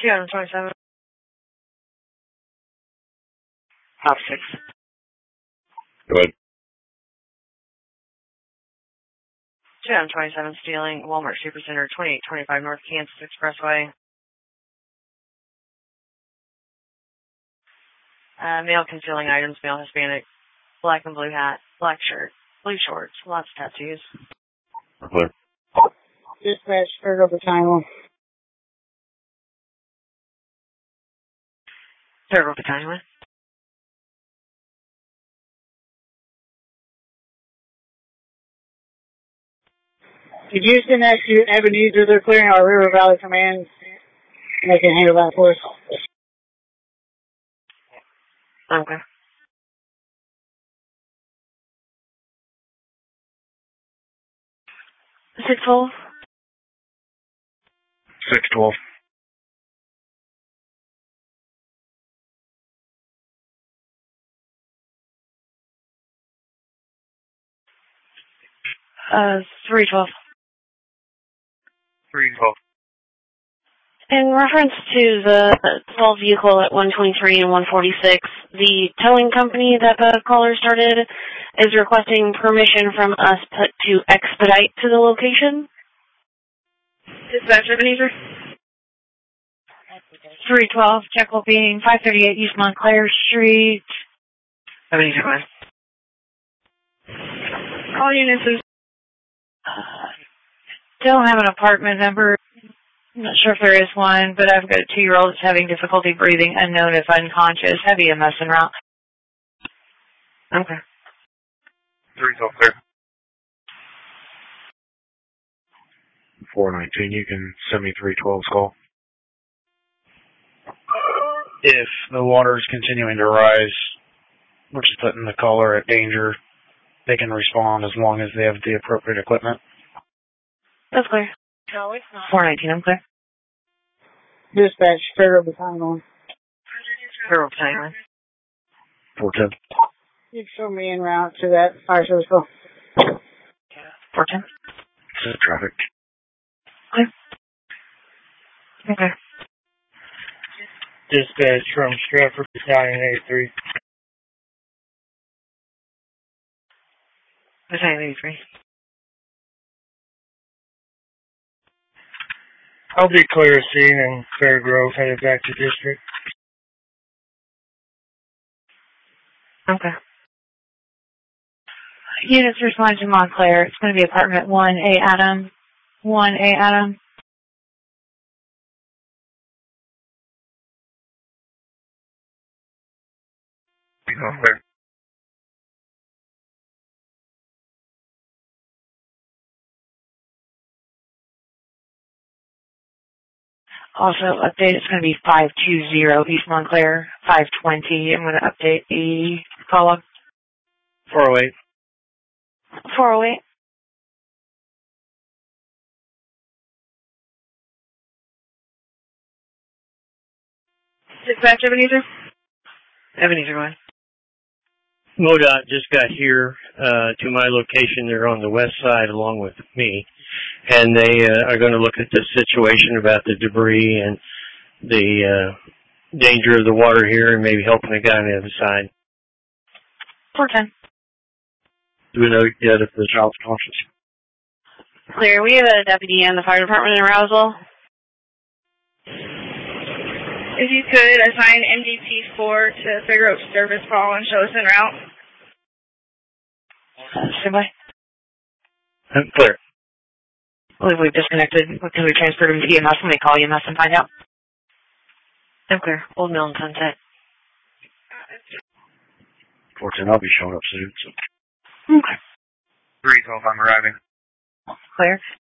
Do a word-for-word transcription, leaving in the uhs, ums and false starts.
two twenty-seven. Top six. Go ahead. two twenty-seven stealing Walmart Supercenter, twenty-eight twenty-five North Kansas Expressway. Uh, male concealing items, male Hispanic, black and blue hat, black shirt, blue shorts, lots of tattoos. Clear. Dispatch, Fargo Battalion. Fargo Battalion. Did you send that to Ebenezer? They're clearing our River Valley Command. They can handle that for us. Okay. six twelve. six twelve. Uh, three twelve. three twelve. In reference to the twelve vehicle at one twenty-three and one forty-six, the towing company that the caller started is requesting permission from us to, to expedite to the location. Dispatch, Ebenezer. three twelve, check will be five thirty-eight East Montclair Street. Ebenezer, one. All units is... Uh, don't have an apartment number. I'm not sure if there is one, but I've got a two-year-old that's having difficulty breathing, unknown if unconscious, heavy M S en route. Okay. three twelve, clear. four nineteen, you can send me three twelve's call. If the water is continuing to rise, which is putting the caller at danger, they can respond as long as they have the appropriate equipment. That's clear. No, it's not. four nineteen, I'm clear. Dispatch, Fargo Battalion. Fargo Battalion. four ten. You can show me en route to that fire service call. four ten. Traffic. Clear. Okay. Dispatch from Stratford Battalion eighty-three. Battalion eighty-three. I'll be clear of scene in Fairgrove, headed back to district. Okay. Units respond to Montclair. It's going to be apartment one A Adam. one A Adam. Clear. Also, update, it's going to be five two zero East Montclair, five twenty. I'm going to update the call-up. four oh eight. four oh eight. Dispatch, Ebenezer? Ebenezer, one. MoDOT just got here uh, to my location. They're on the west side along with me. And they uh, are going to look at the situation about the debris and the uh, danger of the water here and maybe helping the guy on the other side. four ten. Do we know yet if the child's conscious? Clear. We have a deputy in the fire department in Arousal. If you could, assign M D P four to figure out service call and show us en route. Uh, Standby. I'm clear. I believe we've disconnected. Can we transfer to E M S when they call E M S and find out? I'm clear. Old Mill and Sunset. four ten, I'll be showing up soon. So. Okay. three twelve, I'm arriving. Clear.